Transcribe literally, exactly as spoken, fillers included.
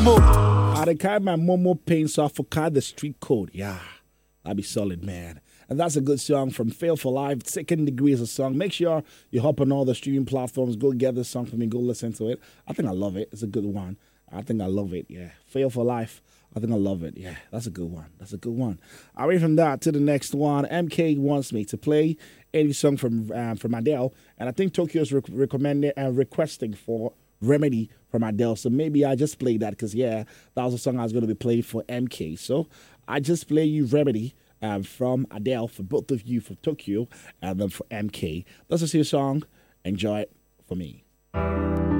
I dey carry my Momo pain, so I forgot the street code. Yeah, that'd be solid, man. And that's a good song from Fail for Life. Second Degree is a song. Make sure you hop on all the streaming platforms. Go get this song for me. Go listen to it. I think I love it. It's a good one. I think I love it. Yeah. Fail for Life. I think I love it. Yeah, that's a good one. That's a good one. Away from that to the next one. M K wants me to play any song from um, from Adele. And I think Tokyo's rec- recommended and uh, requesting for Remedy from Adele. So maybe I just played that because, yeah, that was a song I was going to be playing for M K. So I just play you Remedy. Um, from Adele for both of you, for Tokyo, and then for M K. Let's just hear a song. Enjoy it for me.